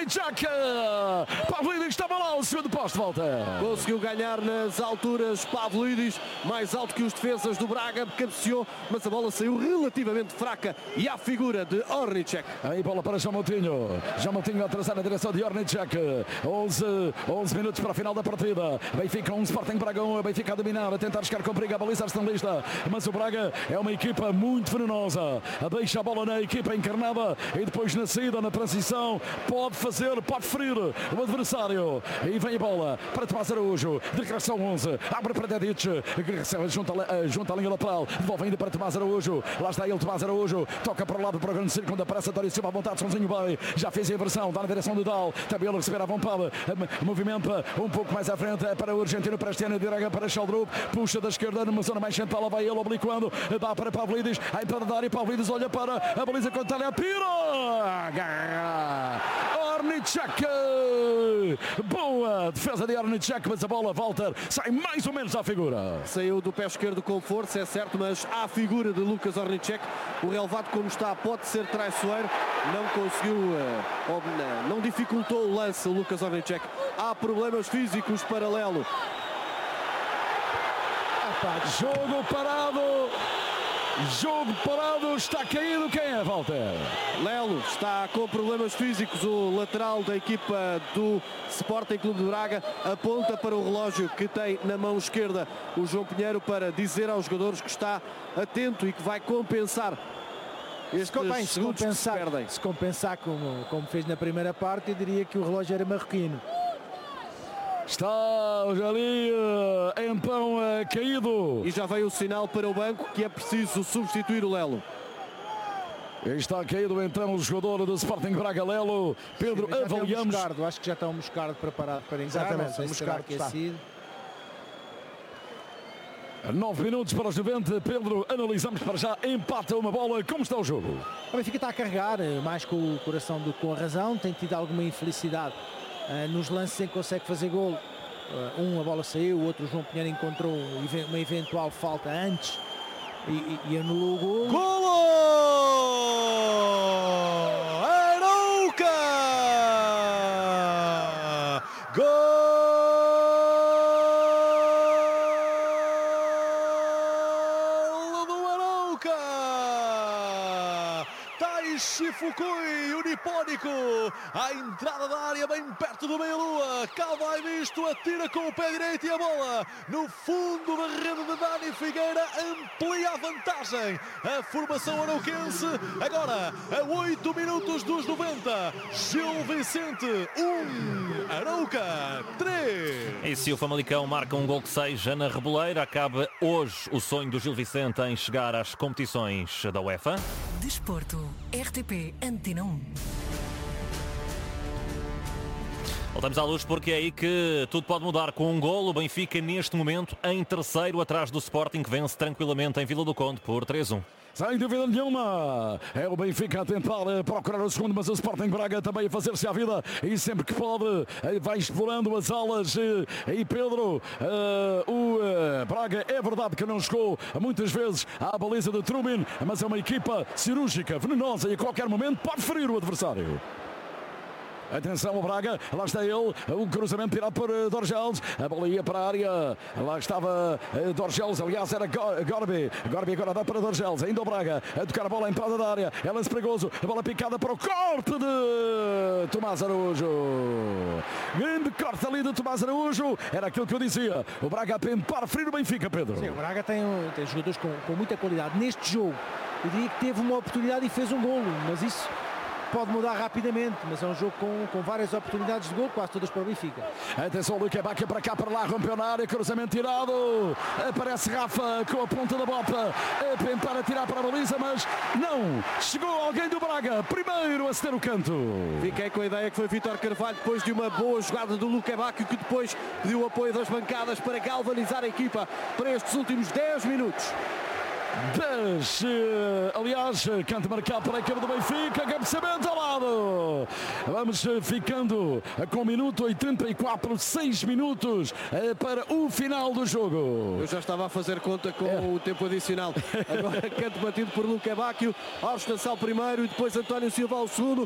Ornicek. Pavlidis estava lá, o segundo posto, volta. Conseguiu ganhar nas alturas Pavlidis, mais alto que os defesas do Braga, cabeceou, mas a bola saiu relativamente fraca e à figura de Ornicek. Aí bola para João Moutinho. João Moutinho a atrasar na direção de Ornicek. 11 minutos para a final da partida. Benfica 1, Sporting Braga 1. Benfica a dominar, a tentar chegar com perigo, a balizar-se na lista. Mas o Braga é uma equipa muito venenosa. Deixa a bola na equipa encarnada e depois na saída, na transição, pode ferir o adversário. E vem a bola para Tomás Araújo. Direção 11. Abre para Dedic. Junta a linha lateral. Devolve ainda para Tomás Araújo. Lá está ele, Tomás Araújo. Toca para o lado para o grande círculo da pressa. Dário Silva à vontade, sozinho bem. Já fez a inversão. Dá na direção do Dal. Também ele receber à vontade. Movimenta um pouco mais à frente para o argentino Prestiano. Direga para Sheldrup. Puxa da esquerda numa zona mais central. Lá vai ele obliquando. Dá para Pavlidis. A entrada da área. Pavlidis olha para a baliza contra a Pira. Ornicek. Boa defesa de Ornicek, mas a bola, Walter, sai mais ou menos à figura. Saiu do pé esquerdo com força, é certo, mas à figura de Lucas Ornicek. O relevado como está pode ser traiçoeiro. Não conseguiu, não dificultou o lance o Lucas Ornicek. Há problemas físicos paralelo. Jogo parado, está caído. Quem é, Walter? Lelo está com problemas físicos. O lateral da equipa do Sporting Clube de Braga aponta para o relógio que tem na mão esquerda o João Pinheiro para dizer aos jogadores que está atento e que vai compensar estes segundos que se perdem. Se compensar como fez na primeira parte, eu diria que o relógio era marroquino. Está ali então caído. E já veio o sinal para o banco que é preciso substituir o Lelo. Está caído então o jogador do Sporting Braga, Lelo. Pedro, avaliamos. Acho que já está um Moscardo preparado para entrar. Exatamente, o Moscardo aquecido. 9 minutos para os 90. Pedro, analisamos para já. Empata uma bola. Como está o jogo? O Benfica está a carregar mais com o coração do que com a razão. Tem tido alguma infelicidade nos lances em que consegue fazer golo. A bola saiu, o outro, João Pinheiro, encontrou uma eventual falta antes e anulou o golo. Golo! Arouca! Golo do Arouca! Taishi Fukui, o nipónico, à entrada da área, bem perto do meia-lua. Cá vai visto, atira com o pé direito e a bola no fundo da rede de Dani Figueira amplia a vantagem. A formação arauquense agora a 8 minutos dos 90. Gil Vicente 1, Arouca 3. E se o Famalicão marca um gol que seja na Reboleira, acaba hoje o sonho do Gil Vicente em chegar às competições da UEFA. Desporto, RTP Antena 1. Voltamos à luz porque é aí que tudo pode mudar. Com um golo, o Benfica neste momento em terceiro atrás do Sporting, que vence tranquilamente em Vila do Conde por 3-1. Sem dúvida nenhuma, é o Benfica a tentar procurar o segundo, mas o Sporting Braga também a fazer-se à vida e sempre que pode vai explorando as alas. E Pedro, o Braga é verdade que não chegou muitas vezes à baliza de Trubin, mas é uma equipa cirúrgica, venenosa e a qualquer momento pode ferir o adversário. Atenção ao Braga, lá está ele, o cruzamento tirado por Dorgeles, a bola ia para a área, lá estava Dorgeles, aliás era Gorbi agora dá para Dorgeles, ainda o Braga, a tocar a bola à entrada da área, é lance perigoso, a bola picada para o corte de Tomás Araújo, grande corte ali de Tomás Araújo, era aquilo que eu dizia, o Braga a tentar ferir o Benfica, Pedro. Sim, o Braga tem jogadores com muita qualidade neste jogo, eu diria que teve uma oportunidade e fez um golo, mas isso pode mudar rapidamente, mas é um jogo com várias oportunidades de gol, quase todas para o Benfica. Atenção, o Luque Baca para cá, para lá, rompeu na área, cruzamento tirado, aparece Rafa com a ponta da bota, a tentar atirar para a baliza, mas não, chegou alguém do Braga, primeiro a ceder o canto. Fiquei com a ideia que foi Vítor Carvalho, depois de uma boa jogada do Luque Baca, que depois pediu o apoio das bancadas para galvanizar a equipa para estes últimos 10 minutos. Aliás, canto marcado para a equipa do Benfica, cabeceamento ao lado. Vamos ficando com 1 minuto 6 minutos para o final do jogo. Eu já estava a fazer conta com o tempo adicional. Agora canto batido por Luque Bacchio, Austin Sal primeiro e depois António Silva ao segundo.